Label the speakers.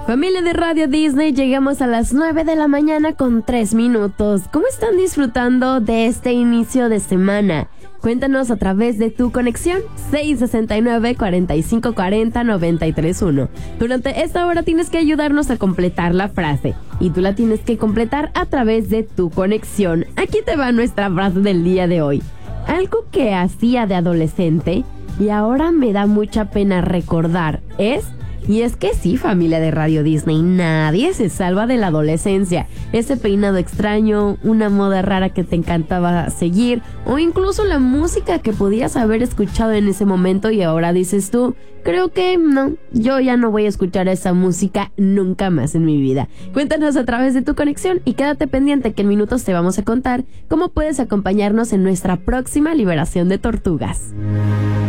Speaker 1: Familia de Radio Disney, llegamos a las 9 de la mañana con 3 minutos. ¿Cómo están disfrutando de este inicio de semana? Cuéntanos a través de tu conexión 669-4540-931. Durante esta hora tienes que ayudarnos a completar la frase y tú la tienes que completar a través de tu conexión. Aquí te va nuestra frase del día de hoy. Algo que hacía de adolescente y ahora me da mucha pena recordar es... Y es que sí, familia de Radio Disney, nadie se salva de la adolescencia. Ese peinado extraño, una moda rara que te encantaba seguir, o incluso la música que podías haber escuchado en ese momento y ahora dices tú, creo que no, yo ya no voy a escuchar esa música nunca más en mi vida. Cuéntanos a través de tu conexión y quédate pendiente que en minutos te vamos a contar cómo puedes acompañarnos en nuestra próxima liberación de tortugas.